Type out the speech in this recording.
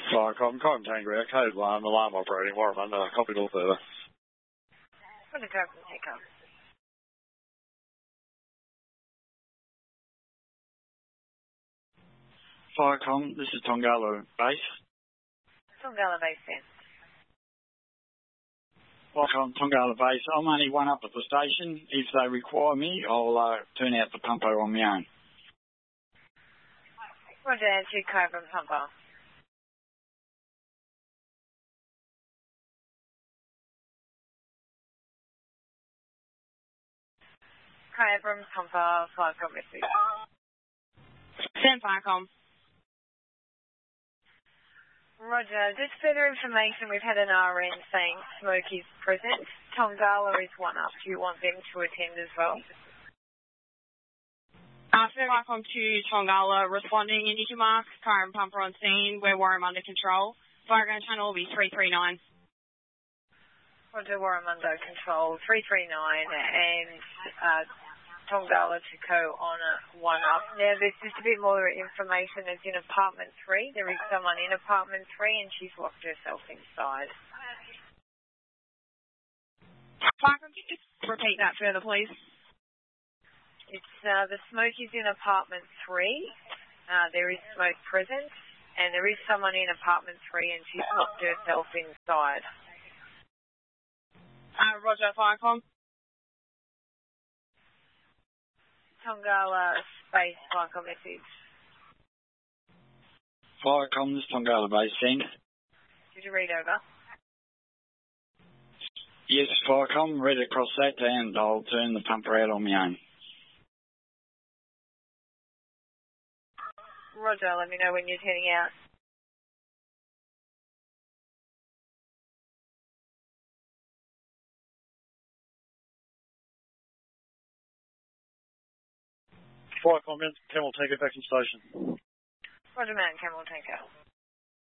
Viacom, Tango, code 1, alarm operating, Warramunda, copied all further. What did Cobram take up? Viacom, this is Tongala Base. Tongala Base then. Viacom, Tongala Base. I'm only one up at the station. If they require me, I'll turn out the pumpo on my own. Roger, to Cobram Pumpo. Cobram Pumpo, Viacom message. Send Viacom. Roger, just further information, we've had an RN saying smoke is present. Tongala is one up. Do you want them to attend as well? Viacom to Tongala, responding Indica Mark, Cobram Pumper on scene, we're Warramunda control. Fireground channel will be 339. Roger, Warramunda control 339 and Tongala to Co on a one up. Now there's just a bit more information. It's in apartment 3. There is someone in apartment 3 and she's locked herself inside. Viacom, can you just repeat that further, please? It's the smoke is in apartment 3. There is smoke present and there is someone in apartment 3 and she's locked herself inside. Roger, Viacom. Tongala space Viacom message. Viacom, this is Tongala Base, send. Did you read over? Yes, Viacom, read across that and I'll turn the pumper out on my own. Roger, let me know when you're turning out. Viacom, Camel, take it back in station. Roger, man, Camel, take out.